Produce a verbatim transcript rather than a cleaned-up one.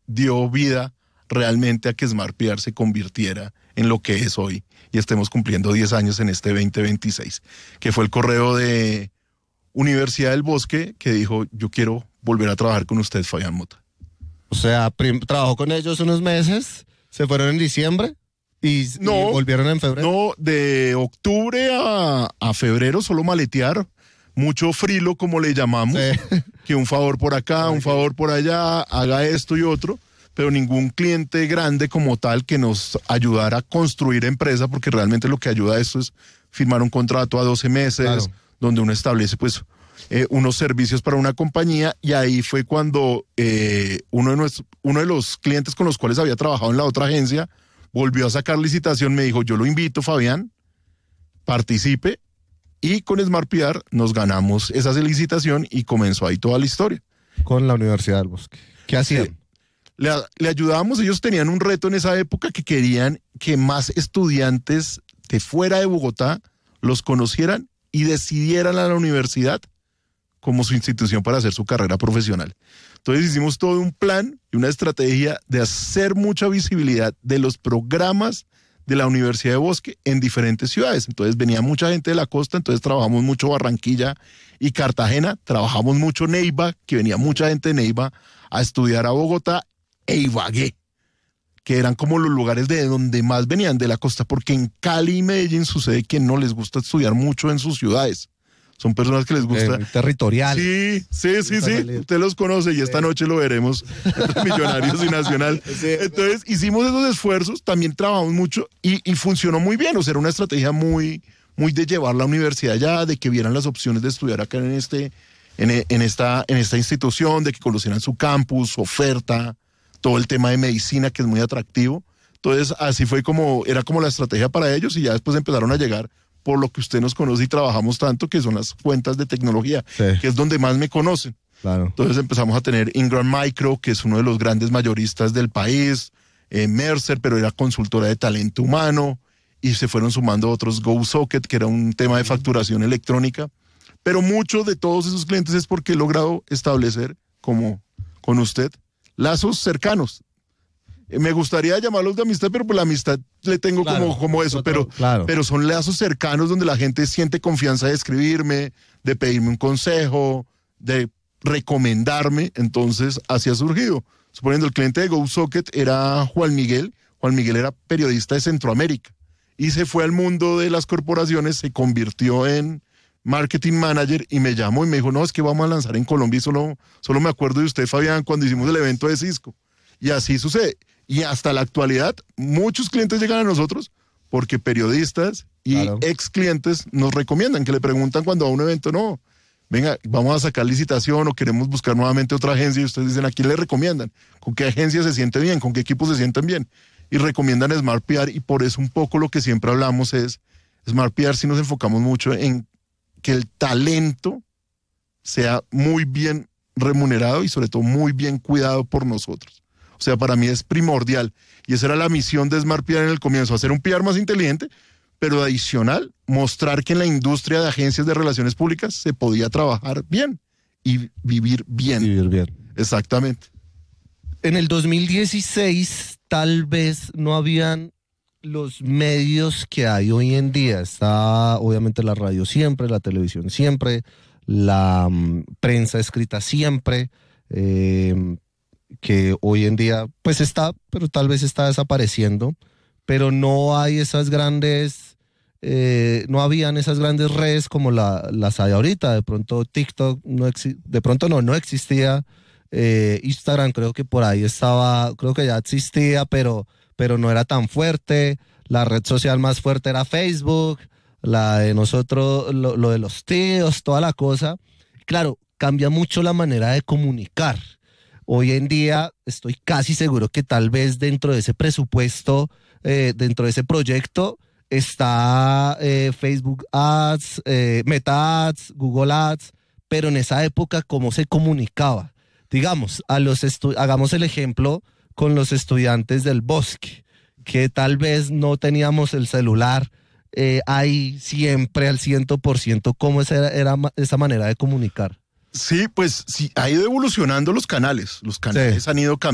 dio vida realmente a que Smart P R se convirtiera en lo que es hoy y estemos cumpliendo diez años en este veinte veintiséis, que fue el correo de Universidad del Bosque que dijo, yo quiero volver a trabajar con usted, Fabián Mota. O sea, prim- trabajó con ellos unos meses, se fueron en diciembre y, no, y volvieron en febrero. No, de octubre a, a febrero solo maletear, mucho frilo como le llamamos, sí. Que un favor por acá, un favor por allá, haga esto y otro, pero ningún cliente grande como tal que nos ayudara a construir empresa, porque realmente lo que ayuda a esto es firmar un contrato a doce meses, claro, donde uno establece pues eh, unos servicios para una compañía, y ahí fue cuando eh, uno, de nuestros, uno de los clientes con los cuales había trabajado en la otra agencia volvió a sacar licitación, me dijo, yo lo invito, Fabián, participe, y con Smart P R nos ganamos esa licitación y comenzó ahí toda la historia. Con la Universidad del Bosque. ¿Qué hacían? Sí. Le, le ayudábamos, ellos tenían un reto en esa época que querían que más estudiantes de fuera de Bogotá los conocieran y decidieran a la universidad como su institución para hacer su carrera profesional. Entonces hicimos todo un plan y una estrategia de hacer mucha visibilidad de los programas de la Universidad de Bosque en diferentes ciudades. Entonces venía mucha gente de la costa, entonces trabajamos mucho Barranquilla y Cartagena, trabajamos mucho Neiva, que venía mucha gente de Neiva a estudiar a Bogotá, e Ibagué, que eran como los lugares de donde más venían de la costa, porque en Cali y Medellín sucede que no les gusta estudiar mucho en sus ciudades. Son personas que les gusta... Eh, territorial. Sí, sí, sí, sí. Usted los conoce y esta noche lo veremos entre Millonarios y Nacional. Entonces hicimos esos esfuerzos, también trabajamos mucho y, y funcionó muy bien. O sea, era una estrategia muy, muy de llevar la universidad allá, de que vieran las opciones de estudiar acá en, este, en, en, esta, en esta institución, de que conocieran su campus, su oferta, todo el tema de medicina que es muy atractivo. Entonces así fue como, era como la estrategia para ellos, y ya después empezaron a llegar por lo que usted nos conoce y trabajamos tanto, que son las cuentas de tecnología, sí, que es donde más me conocen. Claro. Entonces empezamos a tener Ingram Micro, que es uno de los grandes mayoristas del país, eh, Mercer, pero era consultora de talento humano, y se fueron sumando otros, GoSocket, que era un tema de facturación electrónica. Pero muchos de todos esos clientes es porque he logrado establecer, como con usted, lazos cercanos. Me gustaría llamarlos de amistad, pero por la amistad le tengo claro, como, como eso, pero, claro. pero son lazos cercanos donde la gente siente confianza de escribirme, de pedirme un consejo, de recomendarme. Entonces así ha surgido. Suponiendo el cliente de GoSocket era Juan Miguel, Juan Miguel era periodista de Centroamérica y se fue al mundo de las corporaciones, se convirtió en marketing manager y me llamó y me dijo, no, es que vamos a lanzar en Colombia y solo, solo me acuerdo de usted, Fabián, cuando hicimos el evento de Cisco. Y así sucede. Y hasta la actualidad, muchos clientes llegan a nosotros porque periodistas y claro. ex clientes nos recomiendan, que le preguntan cuando a un evento, no, venga, vamos a sacar licitación o queremos buscar nuevamente otra agencia, y ustedes dicen, ¿a quién le recomiendan? ¿Con qué agencia se siente bien? ¿Con qué equipos se sienten bien? Y recomiendan Smart P R, y por eso un poco lo que siempre hablamos es, Smart P R sí nos enfocamos mucho en que el talento sea muy bien remunerado y sobre todo muy bien cuidado por nosotros. O sea, para mí es primordial, y esa era la misión de Smart P R en el comienzo, hacer un P R más inteligente, pero adicional, mostrar que en la industria de agencias de relaciones públicas se podía trabajar bien y vivir bien. Vivir bien. Exactamente. En el dos mil dieciséis tal vez no habían los medios que hay hoy en día. Está obviamente la radio siempre, la televisión siempre, la um, prensa escrita siempre, eh, que hoy en día pues está, pero tal vez está desapareciendo, pero no hay esas grandes, eh, no habían esas grandes redes como la, las hay ahorita. De pronto TikTok, no exi- de pronto no, no existía, eh, Instagram creo que por ahí estaba, creo que ya existía, pero, pero no era tan fuerte. La red social más fuerte era Facebook, la de nosotros, lo, lo de los tíos, toda la cosa. Claro, cambia mucho la manera de comunicar. Hoy en día estoy casi seguro que tal vez dentro de ese presupuesto, eh, dentro de ese proyecto, está eh, Facebook Ads, eh, Meta Ads, Google Ads, pero en esa época, ¿cómo se comunicaba? Digamos, a los estu- hagamos el ejemplo con los estudiantes del Bosque, que tal vez no teníamos el celular eh, ahí siempre al cien por ciento. ¿Cómo esa era, era esa manera de comunicar? Sí, pues sí, ha ido evolucionando los canales. Los canales sí. han ido cambiando.